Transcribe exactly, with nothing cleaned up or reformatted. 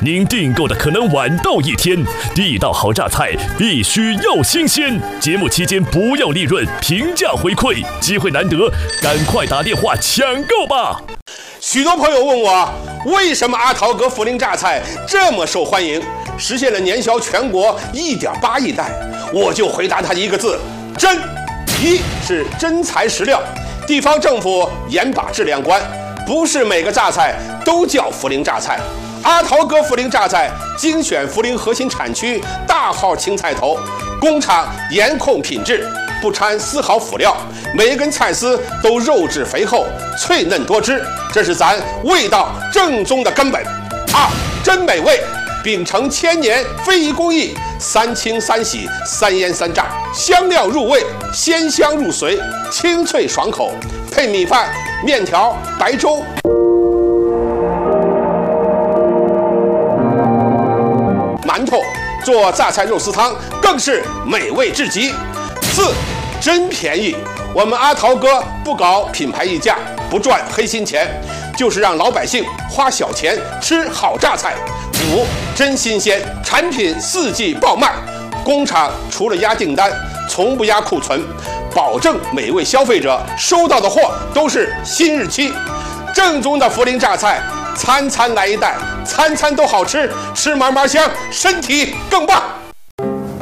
您订购的可能晚到一天。地道好榨菜必须要新鲜，节目期间不要利润，平价回馈，机会难得，赶快打电话抢购吧！ 许多朋友问我，为什么阿桃哥涪陵榨菜这么受欢迎，实现了年销全国 一点八亿袋？我就回答他一个字：真。一是真材实料，地方政府严把质量关，不是每个榨菜都叫涪陵榨菜。阿桃哥涪陵榨菜精选涪陵核心产区大号青菜头，工厂严控品质，不掺丝毫辅料，每一根菜丝都肉质肥厚、脆嫩多汁，这是咱味道正宗的根本。二，真美味，秉承千年非遗工艺，三清三洗三腌三炸，香料入味，鲜香入髓，清脆爽口，配米饭、面条、白粥。馒头做榨菜肉丝汤更是美味至极。四，真便宜，我们阿桃哥不搞品牌溢价，不赚黑心钱，就是让老百姓花小钱吃好榨菜。五，真新鲜，产品四季爆卖，工厂除了压订单，从不压库存，保证每位消费者收到的货都是新日期。正宗的涪陵榨菜，餐餐来一袋，餐餐都好吃，吃嘛嘛香，身体更棒。